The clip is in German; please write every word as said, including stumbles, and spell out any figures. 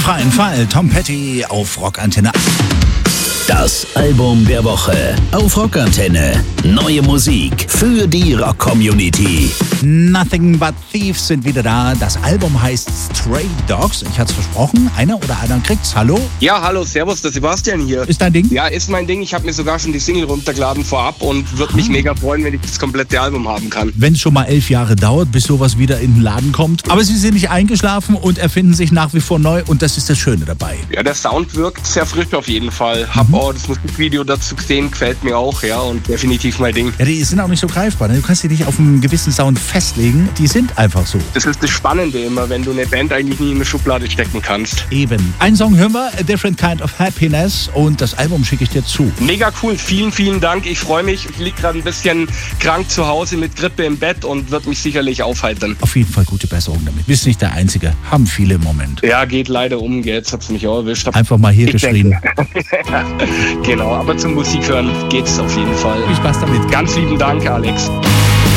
freien Fall. Tom Petty auf Rockantenne. Das Album der Woche auf Rockantenne. Neue Musik für die Rock-Community. Nothing But Thieves sind wieder da. Das Album heißt Stray Dogs. Ich hatte es versprochen. Einer oder einer kriegt's. Hallo? Ja, hallo, servus, der Sebastian hier. Ist dein Ding? Ja, ist mein Ding. Ich habe mir sogar schon die Single runtergeladen vorab und würde mich mega freuen, wenn ich das komplette Album haben kann. Wenn es schon mal elf Jahre dauert, bis sowas wieder in den Laden kommt. Aber sie sind nicht eingeschlafen und erfinden sich nach wie vor neu. Und das ist das Schöne dabei. Ja, der Sound wirkt sehr frisch auf jeden Fall. Hab Mhm. auch das Musikvideo dazu gesehen, gefällt mir auch, ja, und definitiv mein Ding. Ja, die sind auch nicht so greifbar. Ne? Du kannst dich nicht auf einen gewissen Sound festlegen. Die sind einfach so. Das ist das Spannende immer, wenn du eine Band eigentlich nie in eine Schublade stecken kannst. Eben. Einen Song hören wir, A Different Kind of Happiness. Und das Album schicke ich dir zu. Mega cool, vielen, vielen Dank. Ich freue mich. Ich liege gerade ein bisschen krank zu Hause mit Grippe im Bett und wird mich sicherlich aufheitern. Auf jeden Fall gute Besserung damit. Bist nicht der Einzige. Haben viele im Moment. Ja, geht leider um. Jetzt hat's mich auch erwischt. Einfach mal hier Ich geschrieben. Genau, aber zum Musik hören geht's auf jeden Fall. Viel Spaß damit. Ganz lieben Dank, Alex.